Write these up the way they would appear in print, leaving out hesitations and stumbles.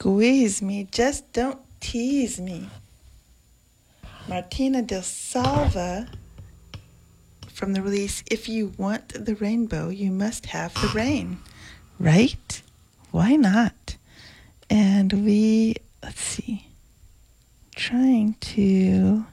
squeeze me, just don't tease me. Martina Del Salva from the release, If You Want the Rainbow, You Must Have the Rain. Right? Why not? And let's see, trying to,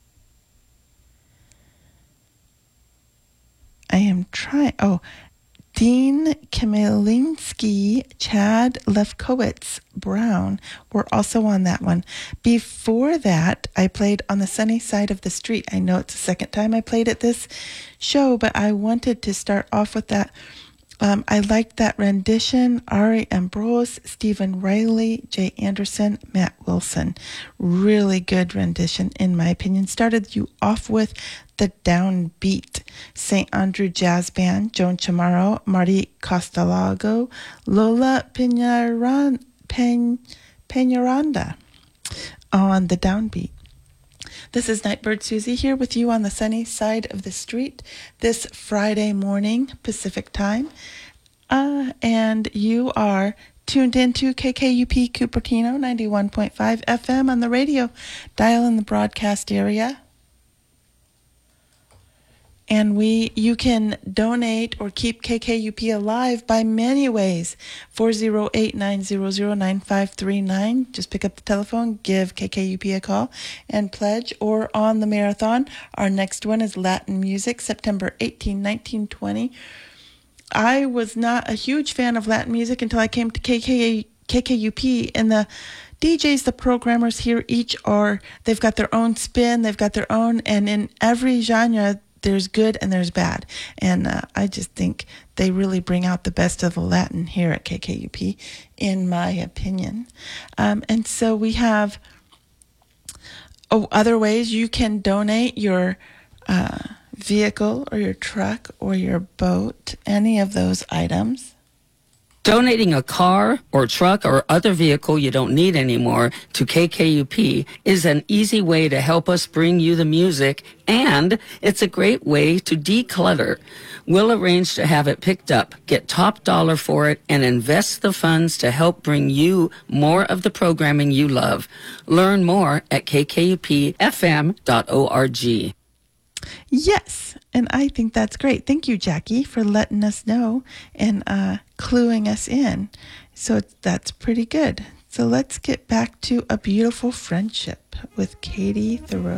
Dean Kamilinski, Chad Lefkowitz Brown were also on that one. Before that, I played On the Sunny Side of the Street. I know it's the second time I played at this show, but I wanted to start off with that. I liked that rendition. Ari Ambrose, Stephen Riley, Jay Anderson, Matt Wilson. Really good rendition, in my opinion. Started you off with The Downbeat, St. Andrew Jazz Band, Joan Chamorro, Marty Costalago, Lola Peñaranda on The Downbeat. This is Nightbird Susie here with you on the sunny side of the street this Friday morning, Pacific time. And you are tuned into KKUP Cupertino 91.5 FM on the radio dial in the broadcast area. And you can donate or keep KKUP alive by many ways. 408-900-9539. Just pick up the telephone, give KKUP a call, and pledge. Or on the marathon, our next one is Latin music, September 18, 1920. I was not a huge fan of Latin music until I came to KKUP, and the DJs, the programmers here, they've got their own spin, they've got their own, and in every genre, there's good and there's bad. And I just think they really bring out the best of the Latin here at KKUP, in my opinion. And so we have other ways you can donate your vehicle or your truck or your boat, any of those items. Donating a car or truck or other vehicle you don't need anymore to KKUP is an easy way to help us bring you the music, and it's a great way to declutter. We'll arrange to have it picked up, get top dollar for it, and invest the funds to help bring you more of the programming you love. Learn more at kkupfm.org. Yes, and I think that's great. Thank you, Jackie, for letting us know and cluing us in. So that's pretty good. So let's get back to A Beautiful Friendship with Katie Thoreau.